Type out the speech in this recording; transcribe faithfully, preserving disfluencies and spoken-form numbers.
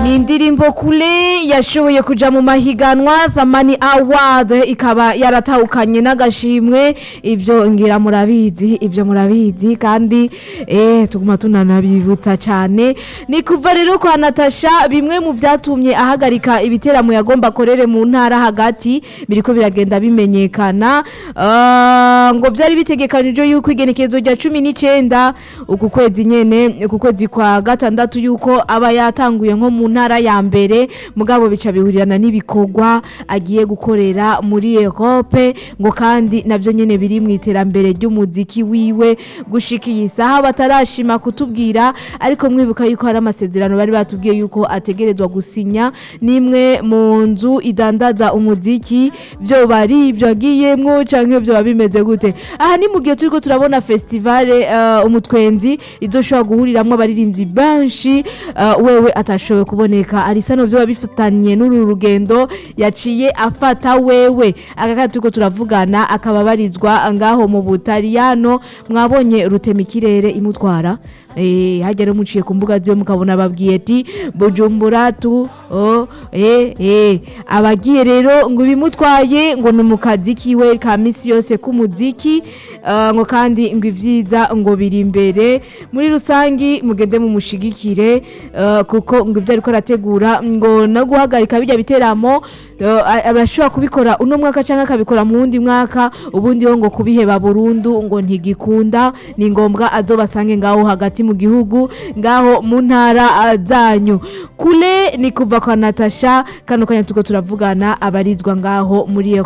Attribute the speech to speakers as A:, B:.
A: ni indirimbo kule yashoboye kuja mu mahiganwa Thamani Award ikaba yaratahukanye n'agashimwe ibyo ngira murabizi ibyo murabizi kandi eh tuguma tunanabibutsa cyane ni kuva rero kwa Natasha bimwe mu byatumye ahagarika ibiteramo yagomba korere mu ntara hagati biriko biragenda bimenyekana uh, ngo byari bitegekanije yuko igenekezo rya cumi n'icenda uku kwezi nyene uku kwezi kwa gatandatu yuko aba yatanguye nko mu ntara ya mbere mugabo bica bihurirana n'ibikorwa agiye gukorera muri Europe ngo kandi navyo nyene biri mu iterambere ry'umuziki wiwe gushikiyisa aho batarashima kutubwira ariko mwibuka yuko hari amasezerano bari batubwiye yuko ategerezwa gusinya nimwe mu nzu idandaza umuziki byo bari ibyo agiyemwo canke byo babimeze gute aha ni mu gihe turiko turabona festival uh, umutwenzi izoshobora guhuriramwe abaririmbyi benshi uh, wewe atashoboye kuboneka arisano byo babifatanye n'uru rugendo yaciye afata wewe akaka turiko turavugana akababarizwa ngaho mu Butaliyano mwabonye rutemikirere imutwara eh hagere muciye ku mbuga ziyo mukabona babwiye ati Bujumbura tu oh eh eh abagiye rero ngo bimutwaye ngo numukazi kiwe ka misi yose ku muziki uh, ngo kandi ngo ivyiza ngo biri imbere muri rusangi mugende mu mushigikire uh, kuko ngo ivyo ariko rategura ngo no guhagarika bijya biteramo uh, abashobora kubikora uno mwaka canka akabikora mu wundi mwaka ubundi ho ngo kubiheba burundu ngo ntigikunda ni ngombwa azobasange ngaho hagati mu gihugu ngaho mu ntara zanyu kule ni kuva kwa Natasha kano kanya tuko turavugana abarizwa ngaho muri